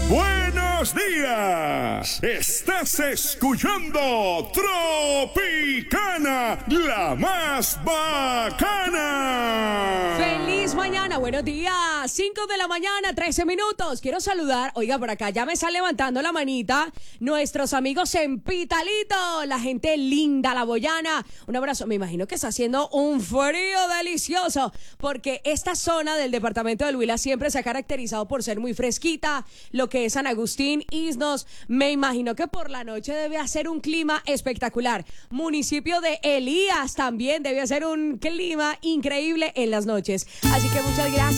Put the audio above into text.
Buenos días. Estás escuchando Tropicana, la más bacana. ¡Feliz mañana! Buenos días. 5 de la mañana, 13 minutos. Quiero saludar, oiga, por acá ya me está levantando la manita nuestros amigos en Pitalito, la gente linda, la boyana. Un abrazo. Me imagino que está haciendo un frío delicioso, porque esta zona del departamento del Huila siempre se ha caracterizado por ser muy fresquita. Lo que es San Agustín, Isnos, me imagino que por la noche debe hacer un clima espectacular. Municipio de Elías también debe hacer un clima increíble en las noches. Así que muchas gracias